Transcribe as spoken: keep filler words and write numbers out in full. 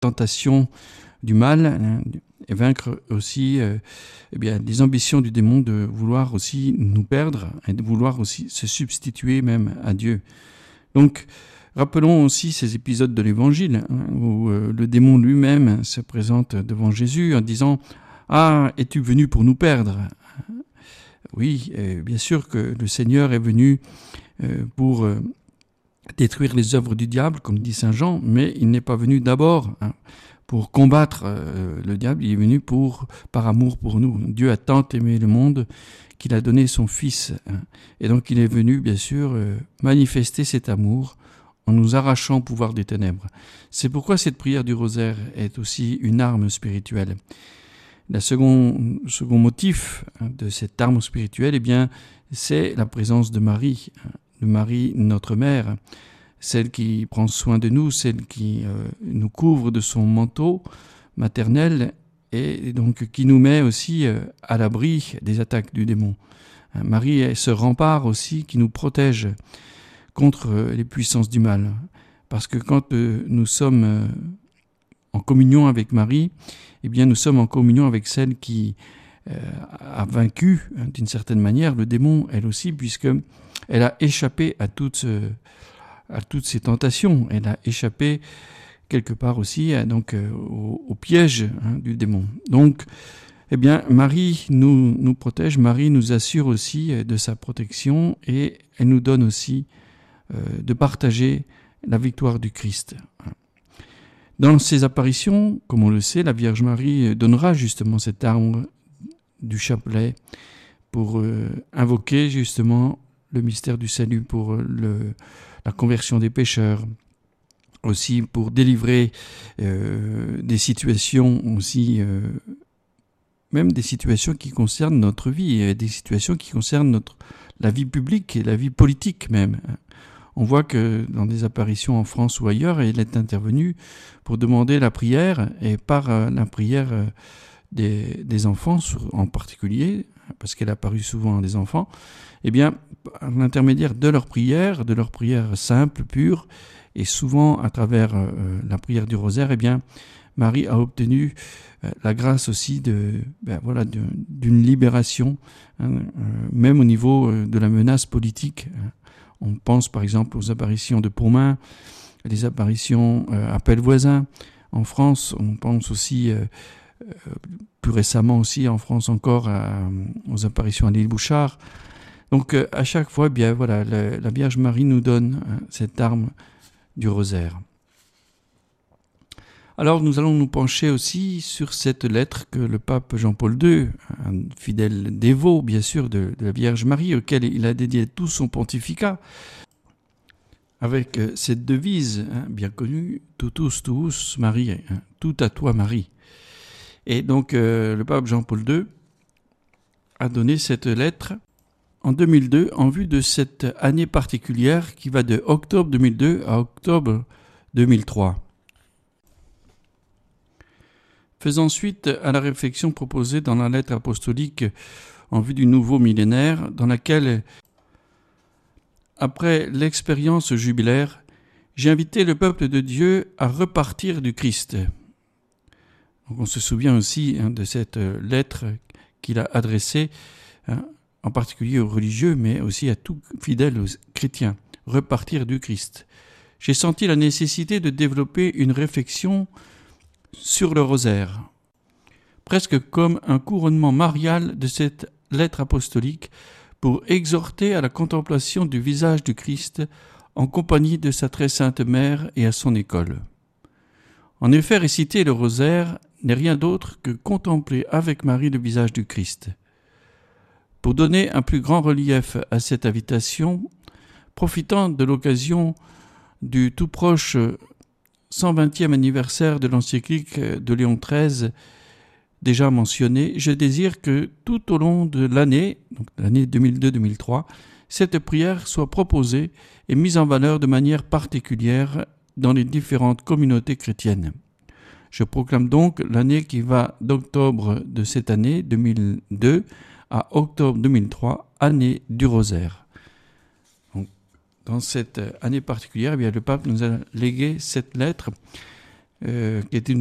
tentations du mal, hein, et vaincre aussi euh, eh bien, les ambitions du démon de vouloir aussi nous perdre et de vouloir aussi se substituer même à Dieu. Donc, rappelons aussi ces épisodes de l'Évangile hein, où euh, le démon lui-même se présente devant Jésus en disant « Ah, es-tu venu pour nous perdre ?» Oui, euh, bien sûr que le Seigneur est venu euh, pour euh, détruire les œuvres du diable, comme dit saint Jean, mais il n'est pas venu d'abord hein, pour combattre euh, le diable, il est venu pour, par amour pour nous. Dieu a tant aimé le monde qu'il a donné son Fils. Hein, et donc il est venu, bien sûr, euh, manifester cet amour en nous arrachant au pouvoir des ténèbres. C'est pourquoi cette prière du rosaire est aussi une arme spirituelle. Le second, second motif de cette arme spirituelle, eh bien, c'est la présence de Marie, de Marie, notre mère, celle qui prend soin de nous, celle qui euh, nous couvre de son manteau maternel et donc qui nous met aussi euh, à l'abri des attaques du démon. Marie est ce rempart aussi qui nous protège contre euh, les puissances du mal. Parce que quand euh, nous sommes euh, en communion avec Marie, eh bien nous sommes en communion avec celle qui euh, a vaincu hein, d'une certaine manière le démon, elle aussi, puisque elle a échappé à toutes, euh, à toutes ces tentations. Elle a échappé quelque part aussi à, donc, euh, au, au piège hein, du démon. Donc, eh bien, Marie nous, nous protège, Marie nous assure aussi de sa protection et elle nous donne aussi euh, de partager la victoire du Christ. Dans ses apparitions, comme on le sait, la Vierge Marie donnera justement cette arme du chapelet pour euh, invoquer justement le mystère du salut, pour le, la conversion des pécheurs, aussi pour délivrer euh, des situations aussi, euh, même des situations qui concernent notre vie, et des situations qui concernent notre, la vie publique et la vie politique même. On voit que dans des apparitions en France ou ailleurs, elle est intervenue pour demander la prière, et par euh, la prière euh, des, des enfants en particulier, parce qu'elle a apparu souvent à des enfants, eh bien, par l'intermédiaire de leur prière, de leur prière simple, pure, et souvent à travers euh, la prière du rosaire, eh bien, Marie a obtenu euh, la grâce aussi de, ben, voilà, de, d'une libération, hein, euh, même au niveau euh, de la menace politique. On pense par exemple aux apparitions de Pontmain, les apparitions euh, à Pellevoisin en France. On pense aussi, euh, euh, plus récemment aussi en France encore, à, aux apparitions à l'île Bouchard. Donc euh, à chaque fois, eh bien voilà, la, la Vierge Marie nous donne hein, cette arme du rosaire. Alors nous allons nous pencher aussi sur cette lettre que le pape Jean-Paul deux, un fidèle dévot bien sûr de, de la Vierge Marie, auquel il a dédié tout son pontificat, avec cette devise hein, bien connue, Totus tuus Marie, hein, tout à toi Marie. Et donc euh, le pape Jean-Paul deux a donné cette lettre en deux mille deux en vue de cette année particulière qui va de octobre deux mille deux à octobre deux mille trois. Faisant suite à la réflexion proposée dans la lettre apostolique en vue du nouveau millénaire, dans laquelle, après l'expérience jubilaire, j'ai invité le peuple de Dieu à repartir du Christ. Donc on se souvient aussi hein, de cette lettre qu'il a adressée, hein, en particulier aux religieux, mais aussi à tout fidèle aux chrétiens, repartir du Christ. J'ai senti la nécessité de développer une réflexion sur le rosaire, presque comme un couronnement marial de cette lettre apostolique pour exhorter à la contemplation du visage du Christ en compagnie de sa très sainte mère et à son école. En effet, réciter le rosaire n'est rien d'autre que contempler avec Marie le visage du Christ. Pour donner un plus grand relief à cette invitation, profitant de l'occasion du tout proche cent vingtième anniversaire de l'encyclique de Léon treize, déjà mentionné, je désire que tout au long de l'année, donc l'année deux mille deux deux mille trois, cette prière soit proposée et mise en valeur de manière particulière dans les différentes communautés chrétiennes. Je proclame donc l'année qui va d'octobre de cette année deux mille deux à octobre deux mille trois, année du rosaire. Dans cette année particulière, eh bien, le pape nous a légué cette lettre euh, qui était